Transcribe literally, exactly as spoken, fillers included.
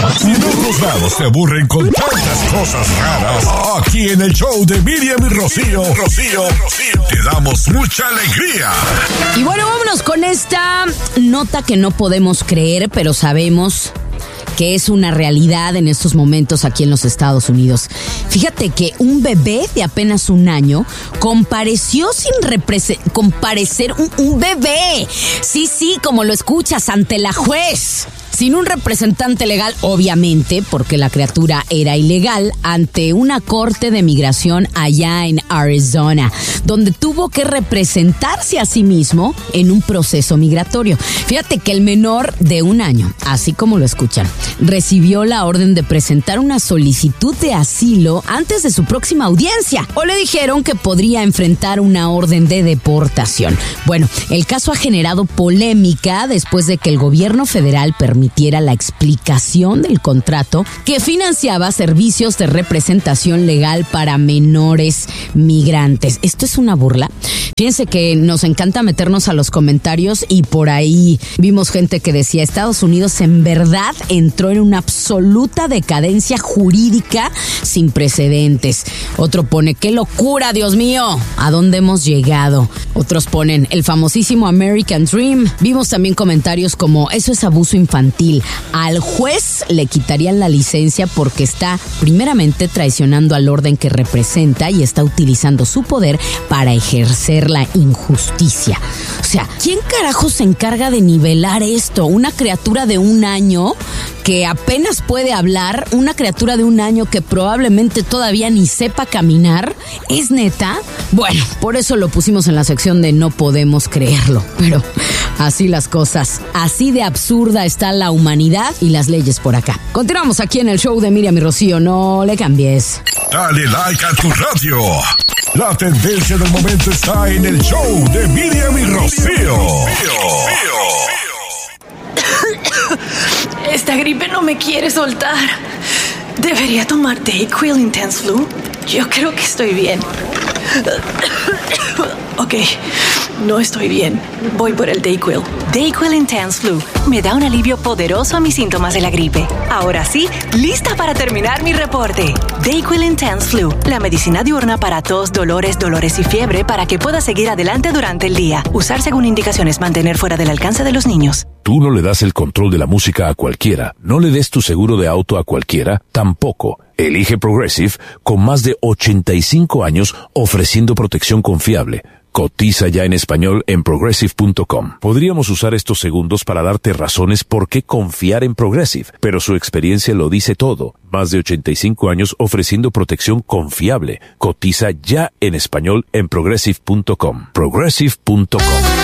Si en otros lados te aburren con tantas cosas raras, aquí en el show de Miriam y Rocío, Rocío, Rocío, te damos mucha alegría. Y bueno, vámonos con esta nota que no podemos creer, pero sabemos que es una realidad en estos momentos aquí en los Estados Unidos. Fíjate que un bebé de apenas un año compareció sin represe- comparecer un, un bebé. Sí, sí, como lo escuchas, ante la juez. Sin un representante legal, obviamente, porque la criatura era ilegal, ante una corte de migración allá en Arizona, donde tuvo que representarse a sí mismo en un proceso migratorio. Fíjate que el menor de un año, así como lo escuchan, recibió la orden de presentar una solicitud de asilo antes de su próxima audiencia, o le dijeron que podría enfrentar una orden de deportación. Bueno, el caso ha generado polémica después de que el gobierno federal permitiera la explicación del contrato que financiaba servicios de representación legal para menores migrantes. ¿Esto es una burla? Fíjense que nos encanta meternos a los comentarios y por ahí vimos gente que decía: Estados Unidos en verdad entró en una absoluta decadencia jurídica sin precedentes. Otro pone: ¡qué locura, Dios mío! ¿A dónde hemos llegado? Otros ponen: el famosísimo American Dream. Vimos también comentarios como: eso es abuso infantil. Al juez le quitarían la licencia porque está primeramente traicionando al orden que representa y está utilizando su poder para ejercer la injusticia. O sea, ¿quién carajo se encarga de nivelar esto? Una criatura de un año que apenas puede hablar, una criatura de un año que probablemente todavía ni sepa caminar. ¿Es neta? Bueno, por eso lo pusimos en la sección de no podemos creerlo, pero así las cosas, así de absurda está la humanidad y las leyes por acá. Continuamos aquí en el show de Miriam y Rocío, no le cambies. Dale like a tu radio. La tendencia del momento está en el show de Miriam y Rocío. Esta gripe no me quiere soltar. ¿Debería tomar Dayquil Intense Flu? Yo creo que estoy bien. Ok, no estoy bien. Voy por el Dayquil. Dayquil Intense Flu me da un alivio poderoso a mis síntomas de la gripe. Ahora sí, lista para terminar mi reporte. Dayquil Intense Flu, la medicina diurna para tos, dolores, dolores y fiebre para que puedas seguir adelante durante el día. Usar según indicaciones, mantener fuera del alcance de los niños. Tú no le das el control de la música a cualquiera. No le des tu seguro de auto a cualquiera, tampoco. Elige Progressive con más de ochenta y cinco años ofreciendo protección confiable. Cotiza ya en español en progressive punto com. Podríamos usar estos segundos para darte razones por qué confiar en Progressive, pero su experiencia lo dice todo. Más de ochenta y cinco años ofreciendo protección confiable. Cotiza ya en español en progressive punto com. progressive punto com.